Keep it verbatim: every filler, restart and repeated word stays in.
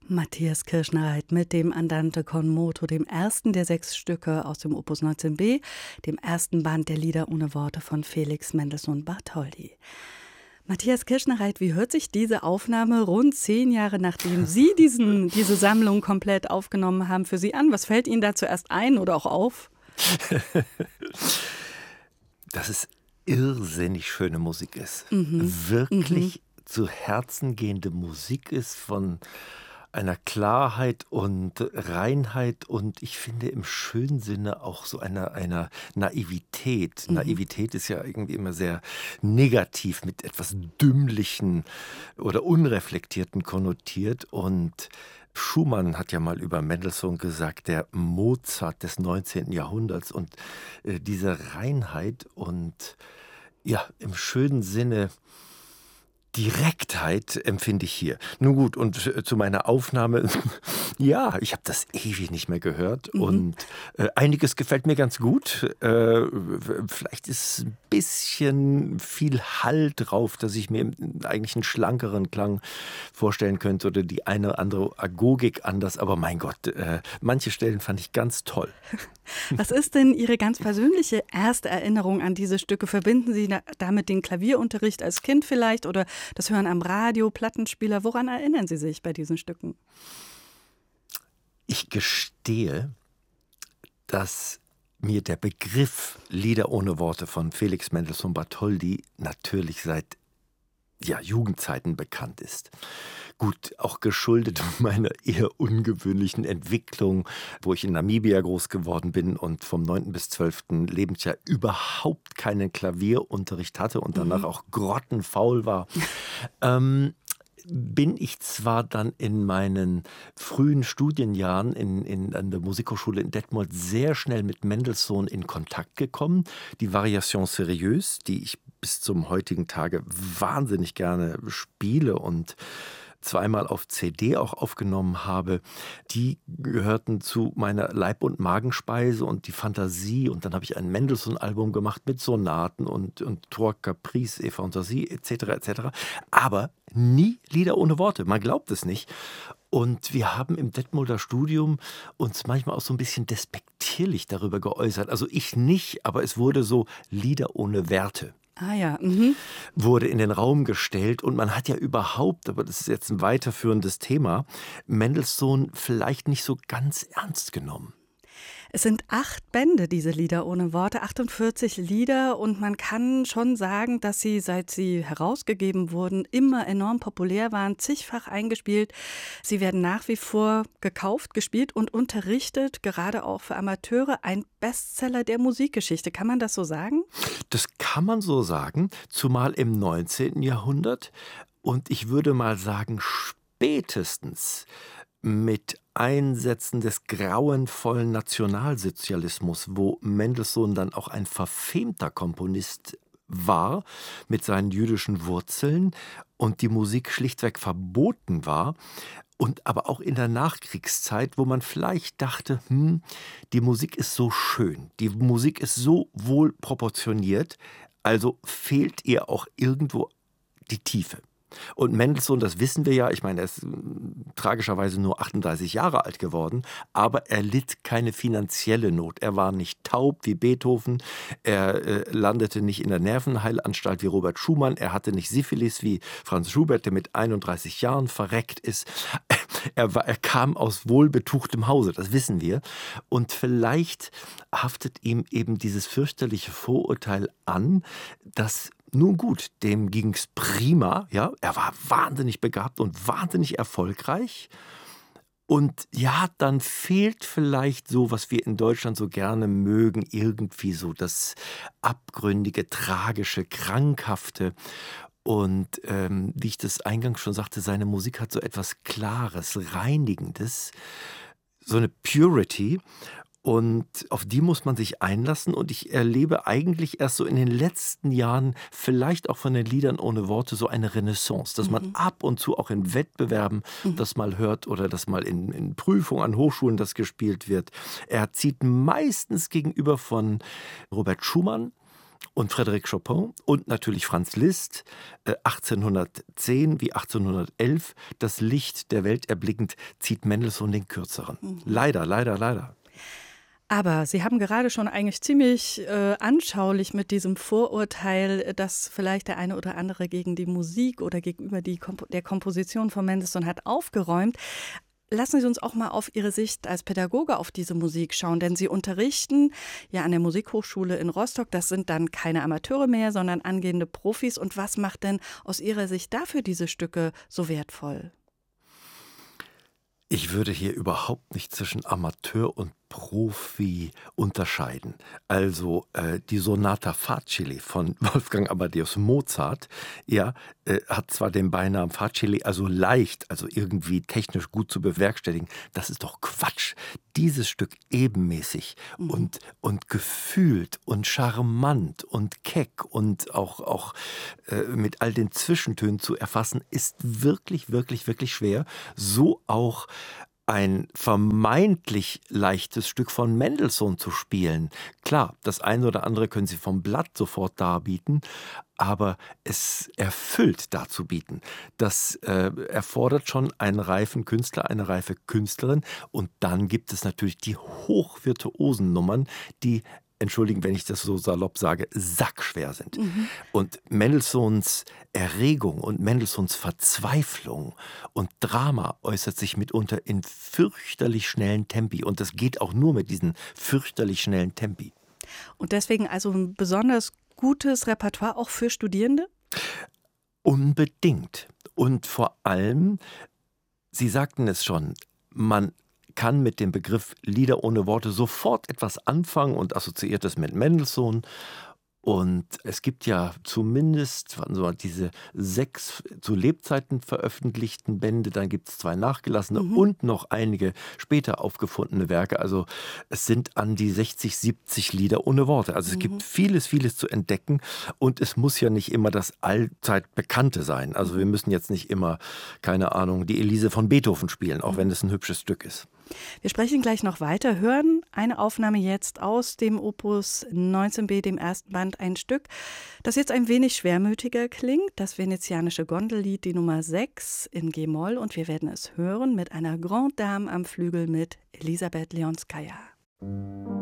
Matthias Kirschner-Reit mit dem Andante con moto, dem ersten der sechs Stücke aus dem Opus neunzehn b, dem ersten Band der Lieder ohne Worte von Felix Mendelssohn Bartholdy. Matthias Kirschner-Reit, wie hört sich diese Aufnahme rund zehn Jahre nachdem Sie diesen, diese Sammlung komplett aufgenommen haben, für Sie an? Was fällt Ihnen da zuerst ein oder auch auf? Dass es irrsinnig schöne Musik ist. Mhm. Wirklich Mhm. zu Herzen gehende Musik ist von einer Klarheit und Reinheit und ich finde im schönen Sinne auch so einer, einer Naivität. Mhm. Naivität ist ja irgendwie immer sehr negativ mit etwas Dümmlichen oder Unreflektierten konnotiert und Schumann hat ja mal über Mendelssohn gesagt, der Mozart des neunzehnten Jahrhunderts und äh, diese Reinheit und ja, im schönen Sinne Direktheit empfinde ich hier. Nun gut, und äh, zu meiner Aufnahme, ja, ich habe das ewig nicht mehr gehört Mhm. und äh, einiges gefällt mir ganz gut. Äh, vielleicht ist ein bisschen viel Hall drauf, dass ich mir eigentlich einen schlankeren Klang vorstellen könnte oder die eine oder andere Agogik anders, aber mein Gott, äh, manche Stellen fand ich ganz toll. Was ist denn Ihre ganz persönliche erste Erinnerung an diese Stücke? Verbinden Sie da- damit den Klavierunterricht als Kind vielleicht oder das Hören am Radio, Plattenspieler? Woran erinnern Sie sich bei diesen Stücken? Ich gestehe, dass mir der Begriff Lieder ohne Worte von Felix Mendelssohn Bartholdy natürlich seit ja, Jugendzeiten bekannt ist. Gut, auch geschuldet meiner eher ungewöhnlichen Entwicklung, wo ich in Namibia groß geworden bin und vom neunten bis zwölften Lebensjahr überhaupt keinen Klavierunterricht hatte und danach Mhm. auch grottenfaul war. ähm, bin ich zwar dann in meinen frühen Studienjahren in, in, an der Musikhochschule in Detmold sehr schnell mit Mendelssohn in Kontakt gekommen. Die Variation Sérieuse, die ich bis zum heutigen Tage wahnsinnig gerne spiele und zweimal auf C D auch aufgenommen habe, die gehörten zu meiner Leib- und Magenspeise und die Fantasie. Und dann habe ich ein Mendelssohn-Album gemacht mit Sonaten und, und Trois Caprices et Fantasie et cetera et cetera. Aber nie Lieder ohne Worte, man glaubt es nicht. Und wir haben im Detmolder Studium uns manchmal auch so ein bisschen despektierlich darüber geäußert. Also ich nicht, aber es wurde so Lieder ohne Werte. Ah ja, mhm. Wurde in den Raum gestellt und man hat ja überhaupt, aber das ist jetzt ein weiterführendes Thema, Mendelssohn vielleicht nicht so ganz ernst genommen. Es sind acht Bände, diese Lieder ohne Worte, achtundvierzig Lieder und man kann schon sagen, dass sie, seit sie herausgegeben wurden, immer enorm populär waren, zigfach eingespielt. Sie werden nach wie vor gekauft, gespielt und unterrichtet, gerade auch für Amateure. Ein Bestseller der Musikgeschichte, kann man das so sagen? Das kann man so sagen, zumal im neunzehnten Jahrhundert und ich würde mal sagen spätestens mit Einsätzen des grauenvollen Nationalsozialismus, wo Mendelssohn dann auch ein verfemter Komponist war mit seinen jüdischen Wurzeln und die Musik schlichtweg verboten war. Und aber auch in der Nachkriegszeit, wo man vielleicht dachte, hm, die Musik ist so schön, die Musik ist so wohl proportioniert, also fehlt ihr auch irgendwo die Tiefe. Und Mendelssohn, das wissen wir ja, ich meine, er ist äh, tragischerweise nur achtunddreißig Jahre alt geworden, aber er litt keine finanzielle Not. Er war nicht taub wie Beethoven, er äh, landete nicht in der Nervenheilanstalt wie Robert Schumann, er hatte nicht Syphilis wie Franz Schubert, der mit einunddreißig Jahren verreckt ist. Er, war, er kam aus wohlbetuchtem Hause, das wissen wir. Und vielleicht haftet ihm eben dieses fürchterliche Vorurteil an, dass nun gut, dem ging's prima, ja, er war wahnsinnig begabt und wahnsinnig erfolgreich. Und ja, dann fehlt vielleicht so, was wir in Deutschland so gerne mögen, irgendwie so das Abgründige, Tragische, Krankhafte. Und ähm, wie ich das eingangs schon sagte, seine Musik hat so etwas Klares, Reinigendes, so eine Purity. Und auf die muss man sich einlassen. Und ich erlebe eigentlich erst so in den letzten Jahren, vielleicht auch von den Liedern ohne Worte, so eine Renaissance, dass man Mhm. ab und zu auch in Wettbewerben Mhm. das mal hört oder dass mal in, in Prüfungen an Hochschulen das gespielt wird. Er zieht meistens gegenüber von Robert Schumann und Frédéric Chopin und natürlich Franz Liszt, äh, achtzehnhundertzehn wie achtzehnhundertelf, das Licht der Welt erblickend, zieht Mendelssohn den Kürzeren. Mhm. Leider, leider, leider. Aber Sie haben gerade schon eigentlich ziemlich äh, anschaulich mit diesem Vorurteil, dass vielleicht der eine oder andere gegen die Musik oder gegenüber die Kompo- der Komposition von Mendelssohn hat, aufgeräumt. Lassen Sie uns auch mal auf Ihre Sicht als Pädagoge auf diese Musik schauen, denn Sie unterrichten ja an der Musikhochschule in Rostock. Das sind dann keine Amateure mehr, sondern angehende Profis. Und was macht denn aus Ihrer Sicht dafür diese Stücke so wertvoll? Ich würde hier überhaupt nicht zwischen Amateur und Profi unterscheiden. Also äh, die Sonata Facili von Wolfgang Amadeus Mozart, ja, äh, hat zwar den Beinamen Facili, also leicht, also irgendwie technisch gut zu bewerkstelligen. Das ist doch Quatsch. Dieses Stück ebenmäßig mhm. und, und gefühlt und charmant und keck und auch, auch äh, mit all den Zwischentönen zu erfassen, ist wirklich, wirklich, wirklich schwer. So auch ein vermeintlich leichtes Stück von Mendelssohn zu spielen. Klar, das eine oder andere können Sie vom Blatt sofort darbieten, aber es erfüllt darzubieten. Das äh, erfordert schon einen reifen Künstler, eine reife Künstlerin. Und dann gibt es natürlich die hochvirtuosen Nummern, die, entschuldigen, wenn ich das so salopp sage, sackschwer sind. Mhm. Und Mendelssohns Erregung und Mendelssohns Verzweiflung und Drama äußert sich mitunter in fürchterlich schnellen Tempi. Und das geht auch nur mit diesen fürchterlich schnellen Tempi. Und deswegen also ein besonders gutes Repertoire auch für Studierende? Unbedingt. Und vor allem, Sie sagten es schon, man kann mit dem Begriff Lieder ohne Worte sofort etwas anfangen und assoziiert es mit Mendelssohn. Und es gibt ja zumindest, warten Sie mal, diese sechs zu Lebzeiten veröffentlichten Bände, dann gibt es zwei nachgelassene mhm. und noch einige später aufgefundene Werke. Also es sind an die sechzig, siebzig Lieder ohne Worte. Also es mhm. gibt vieles, vieles zu entdecken und es muss ja nicht immer das allzeit Bekannte sein. Also wir müssen jetzt nicht immer, keine Ahnung, die Elise von Beethoven spielen, auch mhm. wenn es ein hübsches Stück ist. Wir sprechen gleich noch weiter, hören eine Aufnahme jetzt aus dem Opus neunzehn b, dem ersten Band, ein Stück, das jetzt ein wenig schwermütiger klingt, das venezianische Gondellied, die Nummer sechs in G-Moll, und wir werden es hören mit einer Grande Dame am Flügel mit Elisabeth Leonskaya.